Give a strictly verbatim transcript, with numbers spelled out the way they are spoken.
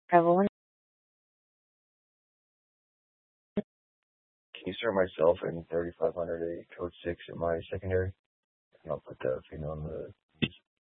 Evelyn. Can you start myself in thirty-five hundred A code six in my secondary? And I'll put the female in the